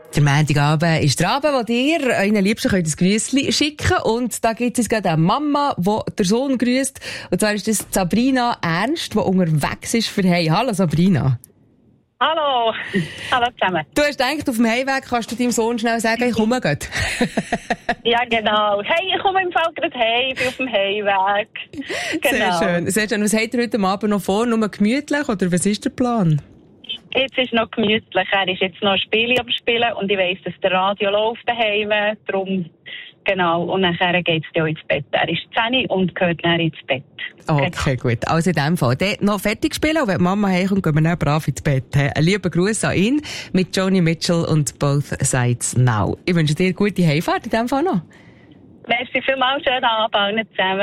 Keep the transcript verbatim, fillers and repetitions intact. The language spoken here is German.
Der Montagabend ist der Abend, wo ihr euren Liebsten könnt ein Grüßchen schicken und da gibt es gerade eine Mama, die der Sohn grüßt. Und zwar ist das Sabrina Ernst, die unterwegs ist für Hey. Hallo Sabrina. Hallo. Hallo zusammen. Du hast gedacht, auf dem Heimweg kannst du deinem Sohn schnell sagen, ich komme gerade. Ja, genau. Hey, ich komme im Fall gerade heim, ich bin auf dem Heimweg. Genau. Sehr schön. Sehr schön. Was habt ihr heute Abend noch vor? Nur gemütlich oder was ist der Plan? Jetzt ist noch gemütlich. Er ist jetzt noch ein Spiel am Spielen und ich weiss, dass der Radio läuft daheim. Darum, genau. Und nachher geht es ins Bett. Er ist zehn und gehört dann ins Bett. Okay, genau. Gut. Also in dem Fall. Dann noch fertig spielen und wenn die Mama heimkommt, gehen wir dann brav ins Bett. Ein lieber Gruß an ihn mit Joni Mitchell und Both Sides Now. Ich wünsche dir gute Heimfahrt in dem Fall noch. Merci vielmals, schönen Abend allen zusammen.